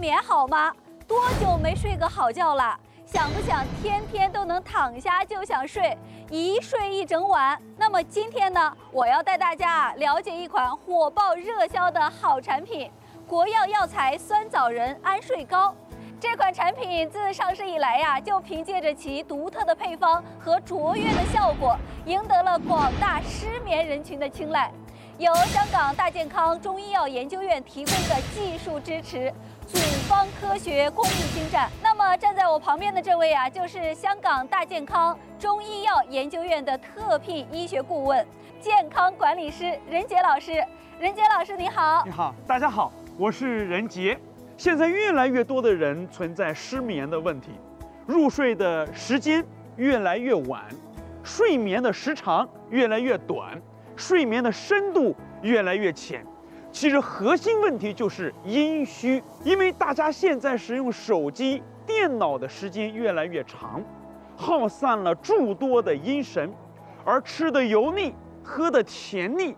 眠好吗？多久没睡个好觉了？想不想天天都能躺下就想睡，一睡一整晚？那么今天呢，我要带大家了解一款火爆热销的好产品——国药药材酸枣仁安睡膏。这款产品自上市以来呀，就凭借着其独特的配方和卓越的效果，赢得了广大失眠人群的青睐。由香港大健康中医药研究院提供的技术支持，组方科学，工艺精湛。那么站在我旁边的这位啊，就是香港大健康中医药研究院的特聘医学顾问、健康管理师任杰老师。任杰老师你好。 你好，大家好，我是任杰。现在越来越多的人存在失眠的问题，入睡的时间越来越晚，睡眠的时长越来越短，睡眠的深度越来越浅。其实核心问题就是阴虚，因为大家现在使用手机、电脑的时间越来越长，耗散了诸多的阴神，而吃的油腻、喝的甜腻，